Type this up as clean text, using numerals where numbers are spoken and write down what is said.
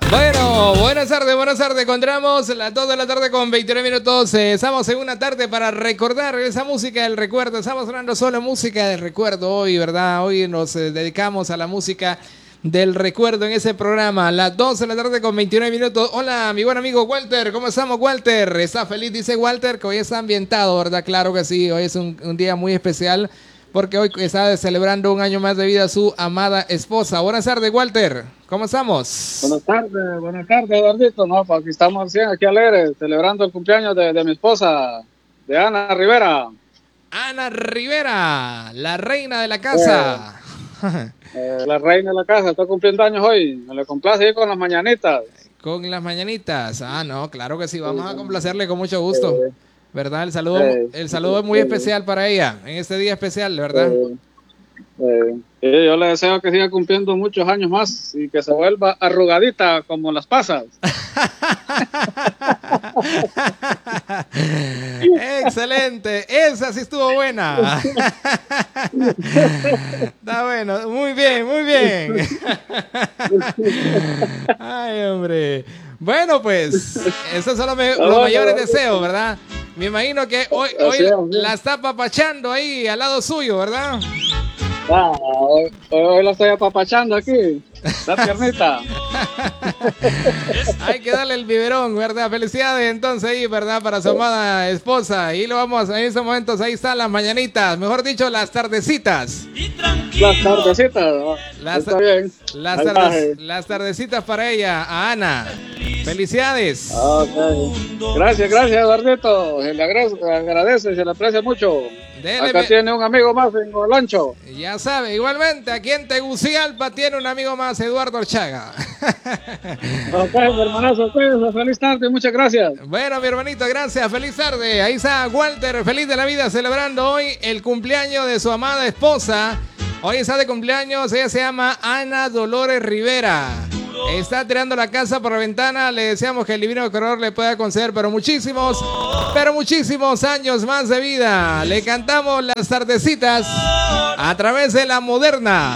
Bueno, buenas tardes. Encontramos las 2 de la tarde con 29 minutos. Estamos en una tarde para recordar esa música del recuerdo. Estamos hablando solo música del recuerdo hoy, ¿verdad? Hoy nos dedicamos a la música del recuerdo en ese programa. Las 2 de la tarde con 29 minutos. Hola, mi buen amigo Walter. ¿Cómo estamos, Walter? ¿Está feliz? Dice Walter que hoy está ambientado, ¿verdad? Claro que sí. Hoy es un día muy especial porque hoy está celebrando un año más de vida su amada esposa. Buenas tardes, Walter. ¿Cómo estamos? Buenas tardes, Eduardito. No, pues aquí estamos aquí alegres, celebrando el cumpleaños de mi esposa, de Ana Rivera. Ana Rivera, la reina de la casa. La reina de la casa, está cumpliendo años hoy. Me le complace ir con las mañanitas. Con las mañanitas. Ah, no, claro que sí. Vamos a complacerle con mucho gusto. ¿Verdad? El saludo es muy especial para ella, en este día especial, ¿verdad? Yo le deseo que siga cumpliendo muchos años más y que se vuelva arrugadita como las pasas. Excelente, esa sí estuvo buena. Está bueno, muy bien. Ay, hombre. Bueno, pues, esos son los mayores deseos, ¿verdad? Me imagino que hoy la está apapachando ahí al lado suyo, ¿verdad? Hoy la estoy apapachando aquí, la piernita. Hay que darle el biberón, ¿verdad? Felicidades entonces ahí, ¿verdad? Para su amada esposa. Y lo vamos, en estos momentos, ahí están las mañanitas, mejor dicho, las tardecitas. Las tardecitas, está bien. Las tardecitas para ella, a Ana. Felicidades. Okay. Gracias, Eduardito. Se le agradece, se le aprecia mucho. Acá tiene un amigo más en Olancho. Ya sabe, igualmente, aquí en Tegucigalpa tiene un amigo más, Eduardo Orchaga. Ok, mi hermanazo, feliz tarde, muchas gracias. Bueno, mi hermanito, gracias, feliz tarde. Ahí está Walter, feliz de la vida, celebrando hoy el cumpleaños de su amada esposa. Hoy está de cumpleaños, ella se llama Ana Dolores Rivera. Está tirando la casa por la ventana. Le deseamos que el divino creador le pueda conceder pero muchísimos años más de vida. Le cantamos las tardecitas a través de la moderna.